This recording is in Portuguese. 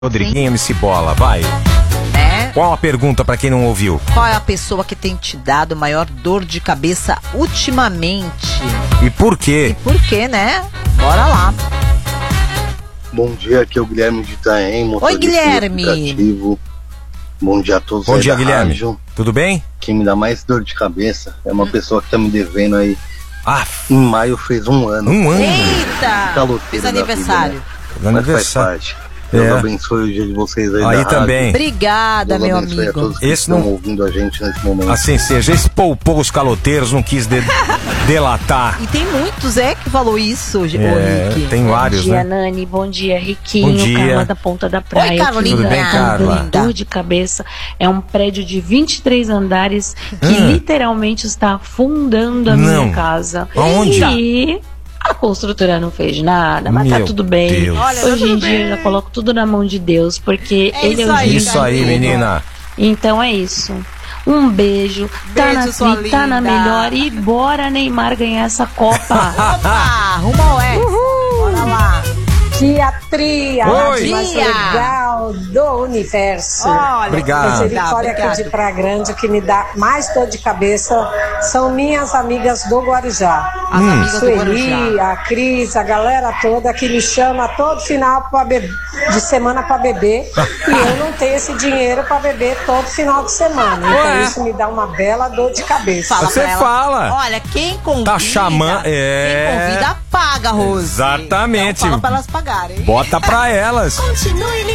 Rodriguinho MC Bola, vai. Qual a pergunta pra quem não ouviu? Qual é a pessoa que tem te dado maior dor de cabeça ultimamente? E por quê? E por quê, né? Bora lá. Bom dia, aqui é o Guilherme de Itaém, motorista. Oi, Guilherme. Aplicativo. Bom dia a todos. Bom dia, Guilherme. Rádio. Tudo bem? Quem me dá mais dor de cabeça é uma pessoa que tá me devendo aí. Em maio fez um ano. Um ano? Eita! Caloteiro Fiz da aniversário. vida, né? Fez Mas aniversário. faz parte. Deus abençoe o dia de vocês aí. Aí da também. rádio. Obrigada, Deus meu abençoe a amigo. todos que Esse estão não- ouvindo a gente nesse momento. Assim seja, esse poupou os caloteiros, não quis delatar. E tem muitos, que falou isso, ô Rick. Tem vários, Bom dia, né? Nani. Bom dia, Riquinho. Bom dia. Carla da Ponta da Praia. Oi, Carolina. Tudo bem, Carla? Dor de cabeça. É um prédio de 23 andares que literalmente está afundando a Não. minha casa. Aonde? E a construtora não fez nada, mas Meu tá tudo bem. Deus. Olha, Hoje tá em tudo dia bem. eu já coloco tudo na mão de Deus, porque É Ele é isso o aí, juiz Isso aí, de tudo. menina. Então é isso. Um beijo. Tá Beijo, na sua tri, tá na linda. melhor. E bora, Neymar, ganhar essa Copa. Opa, rumo ao X. Bora lá. Tia Tri, a Oi. rádio mais Tia. legal do universo. Olha, Obrigado. Misericórdia aqui de Praia Grande, o que me dá mais dor de cabeça são minhas amigas do Guarujá. As amigas do Sueli, Guarujá. a Cris, a galera toda que me chama todo final de semana pra beber. E eu não tenho esse dinheiro pra beber todo final de semana. Então Ué. isso me dá uma bela dor de cabeça. Fala Você pra ela. fala. Olha, quem convida... Tá chamando- Quem convida, paga, Rose. Exatamente. Então fala pra elas pagarem. Bota pra elas. Continue